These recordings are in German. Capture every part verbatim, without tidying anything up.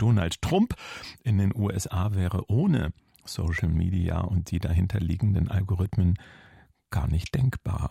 Donald Trump in den U S A wäre ohne Social Media und die dahinterliegenden Algorithmen gar nicht denkbar.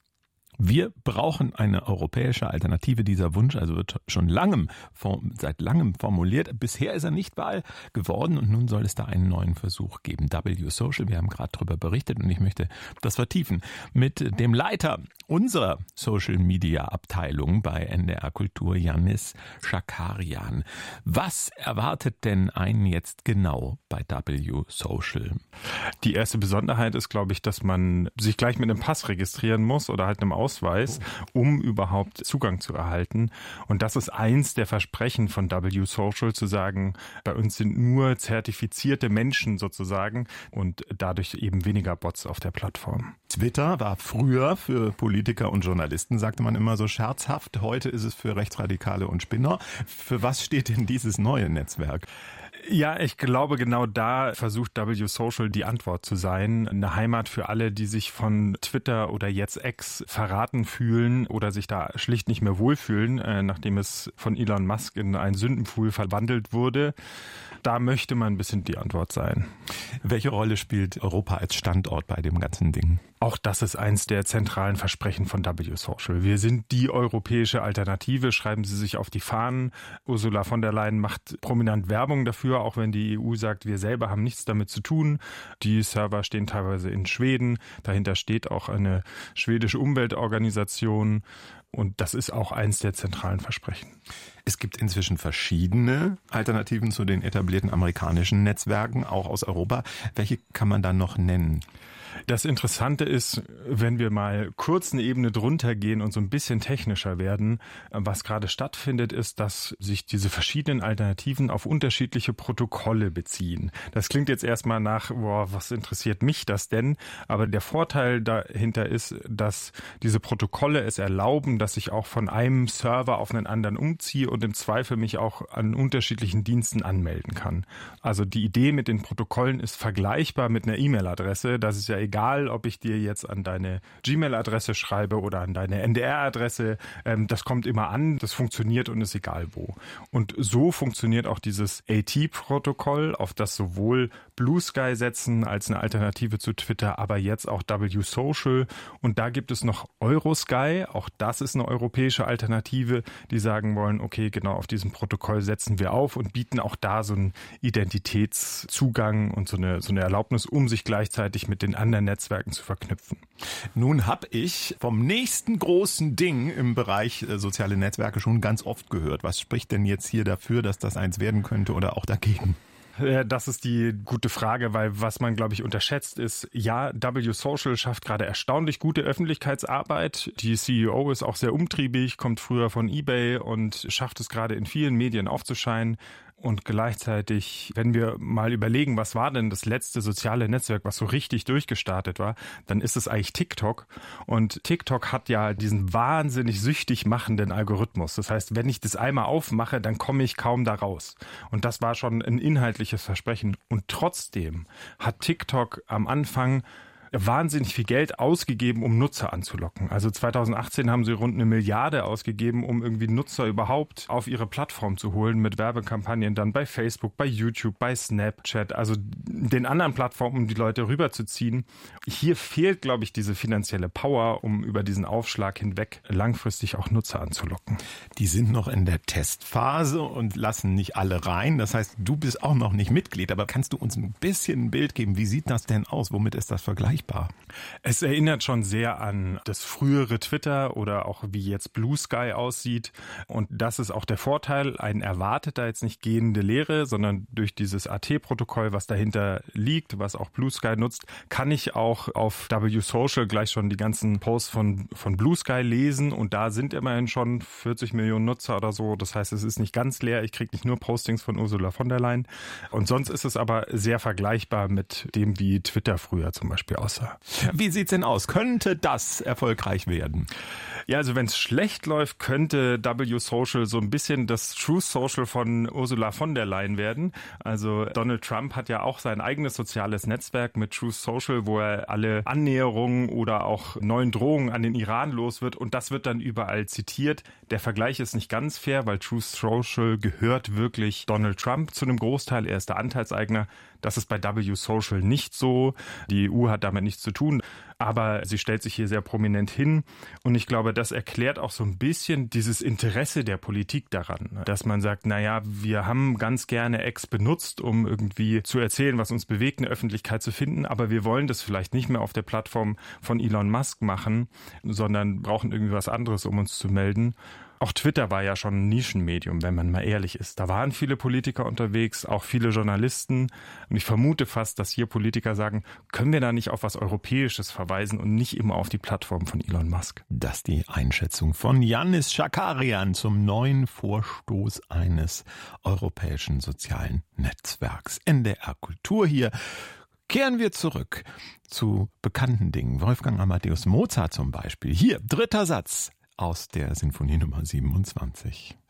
Wir brauchen eine europäische Alternative. Dieser Wunsch also wird schon langem, seit langem formuliert. Bisher ist er nicht wahr geworden und nun soll es da einen neuen Versuch geben. W Social, wir haben gerade darüber berichtet und ich möchte das vertiefen mit dem Leiter unserer Social Media Abteilung bei N D R Kultur, Yannis Schakarian. Was erwartet denn einen jetzt genau bei W Social? Die erste Besonderheit ist, glaube ich, dass man sich gleich mit einem Pass registrieren muss oder halt einem Ausweis, um überhaupt Zugang zu erhalten. Und das ist eins der Versprechen von W Social, zu sagen, bei uns sind nur zertifizierte Menschen sozusagen und dadurch eben weniger Bots auf der Plattform. Twitter war früher für Politiker und Journalisten, sagte man immer so scherzhaft. Heute ist es für Rechtsradikale und Spinner. Für was steht denn dieses neue Netzwerk? Ja, ich glaube, genau da versucht W Social die Antwort zu sein. Eine Heimat für alle, die sich von Twitter oder jetzt X verraten fühlen oder sich da schlicht nicht mehr wohlfühlen, äh, nachdem es von Elon Musk in einen Sündenpfuhl verwandelt wurde. Da möchte man ein bisschen die Antwort sein. Welche Rolle spielt Europa als Standort bei dem ganzen Ding? Auch das ist eins der zentralen Versprechen von W Social. Wir sind die europäische Alternative, schreiben Sie sich auf die Fahnen. Ursula von der Leyen macht prominent Werbung dafür, auch wenn die E U sagt, wir selber haben nichts damit zu tun. Die Server stehen teilweise in Schweden. Dahinter steht auch eine schwedische Umweltorganisation. Und das ist auch eins der zentralen Versprechen. Es gibt inzwischen verschiedene Alternativen zu den etablierten amerikanischen Netzwerken, auch aus Europa. Welche kann man da noch nennen? Das Interessante ist, wenn wir mal kurz eine Ebene drunter gehen und so ein bisschen technischer werden, was gerade stattfindet, ist, dass sich diese verschiedenen Alternativen auf unterschiedliche Protokolle beziehen. Das klingt jetzt erstmal nach, boah, was interessiert mich das denn? Aber der Vorteil dahinter ist, dass diese Protokolle es erlauben, dass ich auch von einem Server auf einen anderen umziehe und im Zweifel mich auch an unterschiedlichen Diensten anmelden kann. Also die Idee mit den Protokollen ist vergleichbar mit einer E-Mail-Adresse. Das ist ja egal, ob ich dir jetzt an deine Gmail-Adresse schreibe oder an deine N D R-Adresse. Ähm, das kommt immer an, das funktioniert und ist egal wo. Und so funktioniert auch dieses A T-Protokoll, auf das sowohl Blue Sky setzen als eine Alternative zu Twitter, aber jetzt auch W Social. Und da gibt es noch Eurosky, auch das ist eine europäische Alternative, die sagen wollen, okay, genau auf diesem Protokoll setzen wir auf und bieten auch da so einen Identitätszugang und so eine, so eine Erlaubnis, um sich gleichzeitig mit den anderen Netzwerken zu verknüpfen. Nun habe ich vom nächsten großen Ding im Bereich äh, soziale Netzwerke schon ganz oft gehört. Was spricht denn jetzt hier dafür, dass das eins werden könnte oder auch dagegen? Das ist die gute Frage, weil was man, glaube ich, unterschätzt ist, ja, W Social schafft gerade erstaunlich gute Öffentlichkeitsarbeit. Die C E O ist auch sehr umtriebig, kommt früher von eBay und schafft es gerade in vielen Medien aufzuscheinen. Und gleichzeitig, wenn wir mal überlegen, was war denn das letzte soziale Netzwerk, was so richtig durchgestartet war, dann ist es eigentlich TikTok. Und TikTok hat ja diesen wahnsinnig süchtig machenden Algorithmus. Das heißt, wenn ich das einmal aufmache, dann komme ich kaum da raus. Und das war schon ein inhaltliches Versprechen. Und trotzdem hat TikTok am Anfang wahnsinnig viel Geld ausgegeben, um Nutzer anzulocken. Also zweitausendachtzehn haben sie rund eine Milliarde ausgegeben, um irgendwie Nutzer überhaupt auf ihre Plattform zu holen mit Werbekampagnen dann bei Facebook, bei YouTube, bei Snapchat, also den anderen Plattformen, um die Leute rüberzuziehen. Hier fehlt, glaube ich, diese finanzielle Power, um über diesen Aufschlag hinweg langfristig auch Nutzer anzulocken. Die sind noch in der Testphase und lassen nicht alle rein. Das heißt, du bist auch noch nicht Mitglied, aber kannst du uns ein bisschen ein Bild geben? Wie sieht das denn aus? Womit ist das vergleichbar? Es erinnert schon sehr an das frühere Twitter oder auch wie jetzt Blue Sky aussieht. Und das ist auch der Vorteil. Ein erwartet da jetzt nicht gehende Lehre, sondern durch dieses A T-Protokoll, was dahinter liegt, was auch Blue Sky nutzt, kann ich auch auf W Social gleich schon die ganzen Posts von, von Blue Sky lesen. Und da sind immerhin schon vierzig Millionen Nutzer oder so. Das heißt, es ist nicht ganz leer. Ich kriege nicht nur Postings von Ursula von der Leyen. Und sonst ist es aber sehr vergleichbar mit dem, wie Twitter früher zum Beispiel aussieht. größer. Ja. Wie sieht's denn aus? Könnte das erfolgreich werden? Ja, also wenn es schlecht läuft, könnte W Social so ein bisschen das Truth Social von Ursula von der Leyen werden. Also Donald Trump hat ja auch sein eigenes soziales Netzwerk mit Truth Social, wo er alle Annäherungen oder auch neuen Drohungen an den Iran los wird. Und das wird dann überall zitiert. Der Vergleich ist nicht ganz fair, weil Truth Social gehört wirklich Donald Trump zu einem Großteil. Er ist der Anteilseigner. Das ist bei W Social nicht so. Die E U hat damit nichts zu tun. Aber sie stellt sich hier sehr prominent hin. Und ich glaube, das erklärt auch so ein bisschen dieses Interesse der Politik daran, dass man sagt, naja, wir haben ganz gerne X benutzt, um irgendwie zu erzählen, was uns bewegt, eine Öffentlichkeit zu finden. Aber wir wollen das vielleicht nicht mehr auf der Plattform von Elon Musk machen, sondern brauchen irgendwie was anderes, um uns zu melden. Auch Twitter war ja schon ein Nischenmedium, wenn man mal ehrlich ist. Da waren viele Politiker unterwegs, auch viele Journalisten. Und ich vermute fast, dass hier Politiker sagen, können wir da nicht auf was Europäisches verweisen und nicht immer auf die Plattform von Elon Musk. Das ist die Einschätzung von Yannis Schakarian zum neuen Vorstoß eines europäischen sozialen Netzwerks. N D R Kultur hier. Kehren wir zurück zu bekannten Dingen. Wolfgang Amadeus Mozart zum Beispiel. Hier, dritter Satz aus der Sinfonie Nummer siebenundzwanzig.